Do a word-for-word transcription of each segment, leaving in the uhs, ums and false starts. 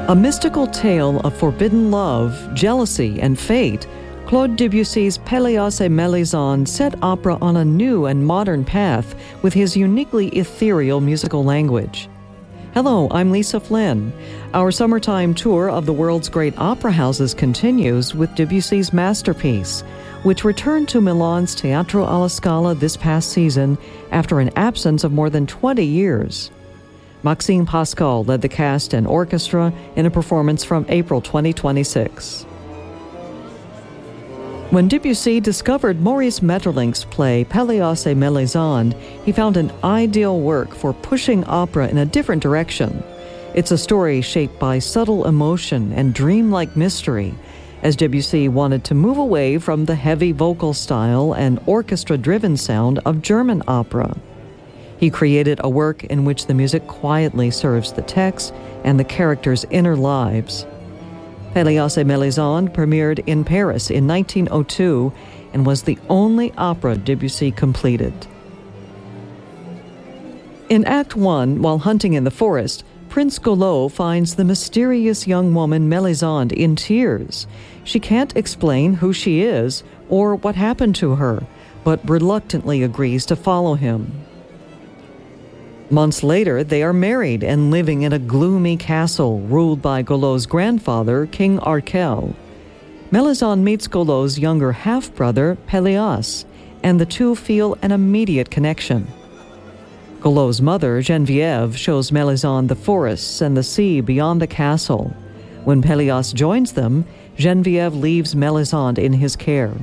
A mystical tale of forbidden love, jealousy, and fate, Claude Debussy's Pelléas et Mélisande set opera on a new and modern path with his uniquely ethereal musical language. Hello, I'm Lisa Flynn. Our summertime tour of the world's great opera houses continues with Debussy's masterpiece, which returned to Milan's Teatro alla Scala this past season after an absence of more than twenty years. Maxime Pascal led the cast and orchestra in a performance from April twenty twenty-six. When Debussy discovered Maurice Maeterlinck's play Pelléas et Mélisande, he found an ideal work for pushing opera in a different direction. It's a story shaped by subtle emotion and dreamlike mystery, as Debussy wanted to move away from the heavy vocal style and orchestra-driven sound of German opera. He created a work in which the music quietly serves the text and the characters' inner lives. Pelléas et Mélisande premiered in Paris in nineteen oh two and was the only opera Debussy completed. In Act One, while hunting in the forest, Prince Golot finds the mysterious young woman Mélisande in tears. She can't explain who she is or what happened to her, but reluctantly agrees to follow him. Months later, they are married and living in a gloomy castle ruled by Golot's grandfather, King Arkel. Mélisande meets Golot's younger half-brother, Pelléas, and the two feel an immediate connection. Golot's mother, Geneviève, shows Mélisande the forests and the sea beyond the castle. When Pelléas joins them, Geneviève leaves Mélisande in his care.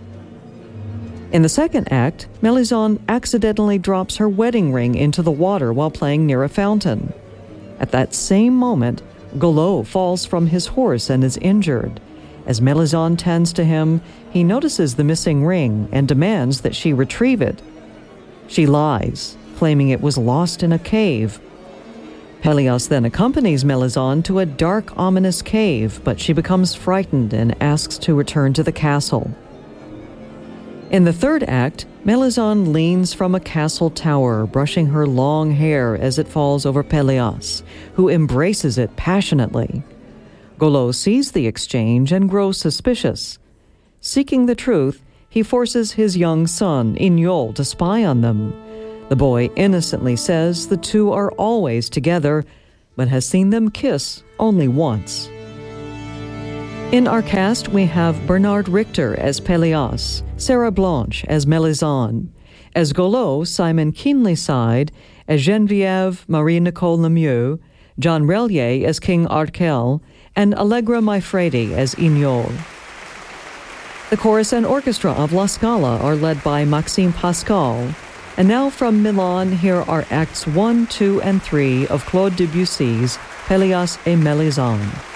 In the second act, Mélisande accidentally drops her wedding ring into the water while playing near a fountain. At that same moment, Golot falls from his horse and is injured. As Mélisande tends to him, he notices the missing ring and demands that she retrieve it. She lies, claiming it was lost in a cave. Pelléas then accompanies Mélisande to a dark, ominous cave, but she becomes frightened and asks to return to the castle. In the third act, Mélisande leans from a castle tower, brushing her long hair as it falls over Pelléas, who embraces it passionately. Golot sees the exchange and grows suspicious. Seeking the truth, he forces his young son, Ignol, to spy on them. The boy innocently says the two are always together, but has seen them kiss only once. In our cast, we have Bernard Richter as Pelléas, Sarah Blanche as Mélisande. As Golot, Simon Keenlyside, as Geneviève Marie-Nicole Lemieux, John Relier as King Arkel, and Allegra Maifredi as Ignol. The chorus and orchestra of La Scala are led by Maxime Pascal. And now from Milan, here are Acts one, two, and three of Claude Debussy's Pelléas et Mélisande.